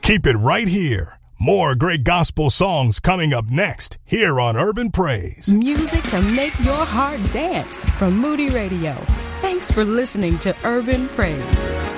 Keep it right here. More great gospel songs coming up next here on Urban Praise. Music to make your heart dance from Moody Radio. Thanks for listening to Urban Praise.